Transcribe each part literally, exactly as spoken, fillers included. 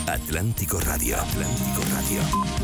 Atlántico Radio. Atlántico Radio.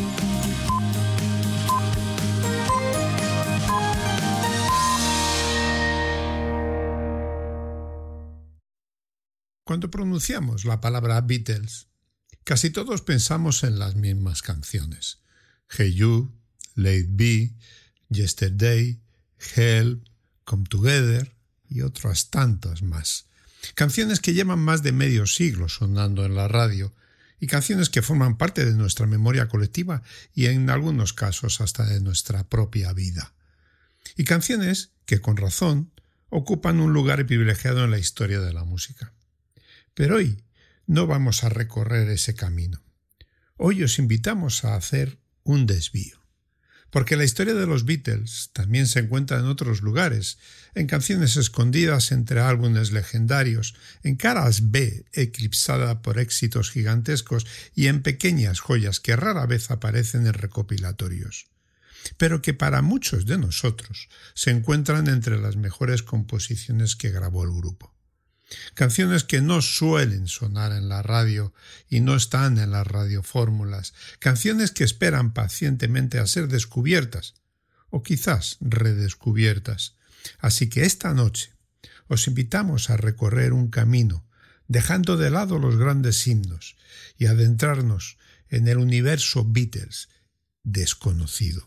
Cuando pronunciamos la palabra Beatles, casi todos pensamos en las mismas canciones. Hey You, Let It Be, Yesterday, Help, Come Together y otras tantas más. Canciones que llevan más de medio siglo sonando en la radio y canciones que forman parte de nuestra memoria colectiva y en algunos casos hasta de nuestra propia vida. Y canciones que con razón ocupan un lugar privilegiado en la historia de la música. Pero hoy no vamos a recorrer ese camino. Hoy os invitamos a hacer un desvío. Porque la historia de los Beatles también se encuentra en otros lugares, en canciones escondidas entre álbumes legendarios, en caras B eclipsada por éxitos gigantescos y en pequeñas joyas que rara vez aparecen en recopilatorios, pero que para muchos de nosotros se encuentran entre las mejores composiciones que grabó el grupo. Canciones que no suelen sonar en la radio y no están en las radiofórmulas, canciones que esperan pacientemente a ser descubiertas o quizás redescubiertas. Así que esta noche os invitamos a recorrer un camino, dejando de lado los grandes himnos y adentrarnos en el universo Beatles desconocido.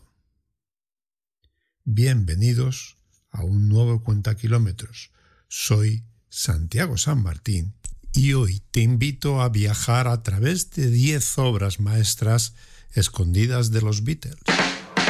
Bienvenidos a un nuevo Cuentakilómetros. Soy Santiago San Martín y hoy te invito a viajar a través de diez obras maestras escondidas de los Beatles.